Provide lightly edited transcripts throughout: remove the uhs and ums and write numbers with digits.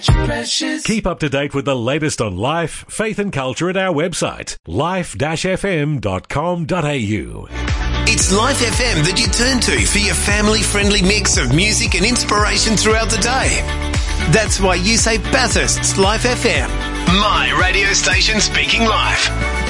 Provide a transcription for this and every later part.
Keep up to date with the latest on life, faith and culture at our website, life-fm.com.au. It's Life FM that you turn to for your family-friendly mix of music and inspiration throughout the day. That's why you say Bathurst's Life FM, my radio station speaking life.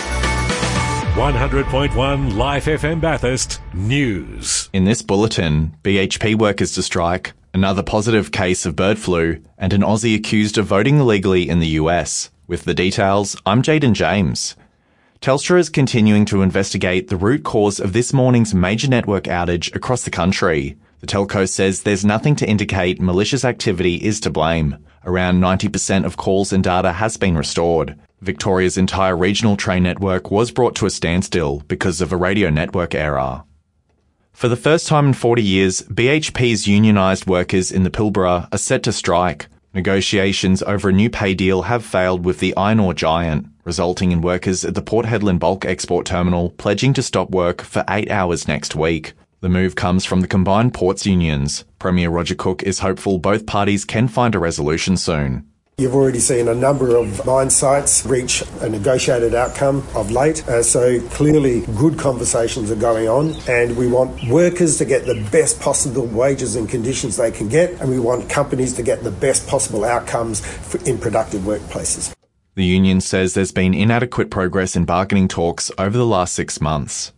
100.1 Life FM Bathurst News. In this bulletin, BHP workers to strike, another positive case of bird flu, and an Aussie accused of voting illegally in the US. With the details, I'm Jaden James. Telstra is continuing to investigate the root cause of this morning's major network outage across the country. The telco says there's nothing to indicate malicious activity is to blame. Around 90% of calls and data has been restored. Victoria's entire regional train network was brought to a standstill because of a radio network error. For the first time in 40 years, BHP's unionised workers in the Pilbara are set to strike. Negotiations over a new pay deal have failed with the iron ore giant, resulting in workers at the Port Hedland Bulk Export Terminal pledging to stop work for 8 hours next week. The move comes from the combined ports unions. Premier Roger Cook is hopeful both parties can find a resolution soon. You've already seen a number of mine sites reach a negotiated outcome of late, so clearly good conversations are going on, and we want workers to get the best possible wages and conditions they can get, and we want companies to get the best possible outcomes in productive workplaces. The union says there's been inadequate progress in bargaining talks over the last 6 months.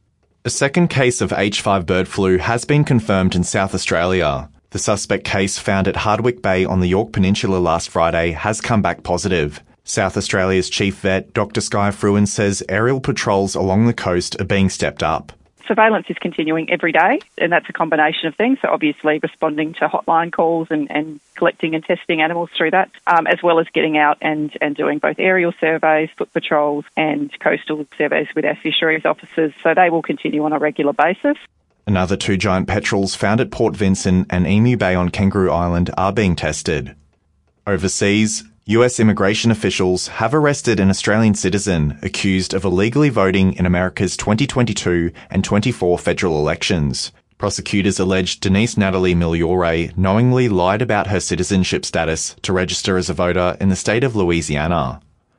A second case of H5 bird flu has been confirmed in South Australia. The suspect case found at Hardwick Bay on the Yorke Peninsula last Friday has come back positive. South Australia's chief vet, Dr Skye Fruin, says aerial patrols along the coast are being stepped up. Surveillance is continuing every day, and that's a combination of things. So obviously responding to hotline calls and collecting and testing animals through that, as well as getting out and doing both aerial surveys, foot patrols and coastal surveys with our fisheries officers. So they will continue on a regular basis. Another 2 giant petrels found at Port Vincent and Emu Bay on Kangaroo Island are being tested. Overseas, US immigration officials have arrested an Australian citizen accused of illegally voting in America's 2022 and 24 federal elections. Prosecutors allege Denise Natalie Migliore knowingly lied about her citizenship status to register as a voter in the state of Louisiana.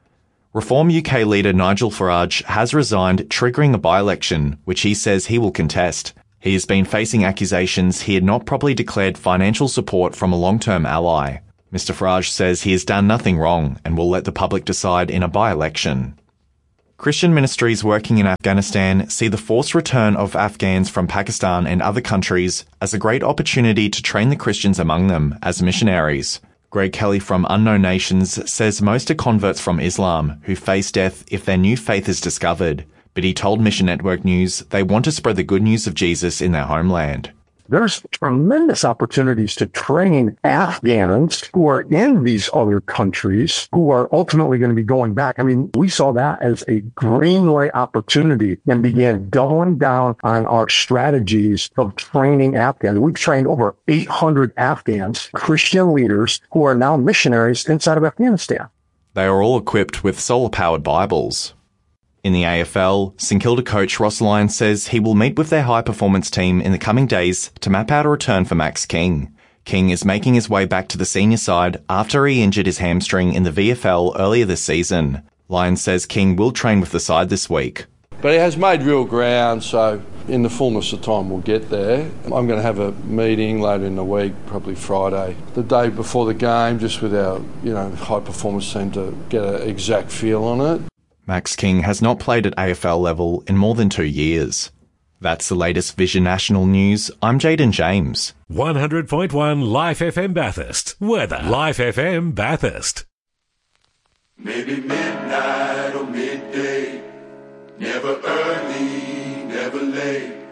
Reform UK leader Nigel Farage has resigned, triggering a by-election, which he says he will contest. He has been facing accusations he had not properly declared financial support from a long-term ally. Mr Farage says he has done nothing wrong and will let the public decide in a by-election. Christian ministries working in Afghanistan see the forced return of Afghans from Pakistan and other countries as a great opportunity to train the Christians among them as missionaries. Greg Kelly from Unknown Nations says most are converts from Islam who face death if their new faith is discovered. But he told Mission Network News they want to spread the good news of Jesus in their homeland. There's tremendous opportunities to train Afghans who are in these other countries who are ultimately going to be going back. I mean, we saw that as a greenway opportunity and began doubling down on our strategies of training Afghans. We've trained over 800 Afghans, Christian leaders, who are now missionaries inside of Afghanistan. They are all equipped with solar-powered Bibles. In the AFL, St Kilda coach Ross Lyons says he will meet with their high-performance team in the coming days to map out a return for Max King. King is making his way back to the senior side after he injured his hamstring in the VFL earlier this season. Lyons says King will train with the side this week. But he has made real ground, so in the fullness of time we'll get there. I'm going to have a meeting later in the week, probably Friday, the day before the game, just with our high-performance team to get an exact feel on it. Max King has not played at AFL level in more than 2 years. That's the latest Vision National News. I'm Jaden James. 100.1 Life FM Bathurst. Weather. Life FM Bathurst. Maybe midnight or midday. Never early, never late.